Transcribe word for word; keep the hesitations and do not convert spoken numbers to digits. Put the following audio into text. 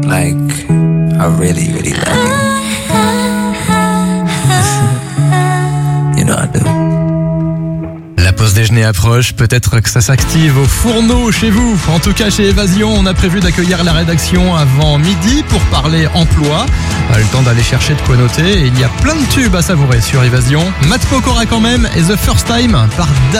like I really, really love you. You know I do. La pause déjeuner approche, peut-être que ça s'active au fourneau chez vous. En tout cas, chez Évasion, on a prévu d'accueillir la rédaction avant midi pour parler emploi. Le temps d'aller chercher de quoi noter. Et il y a plein de tubes à savourer sur Évasion. Matt Pokora quand même et The First Time par David.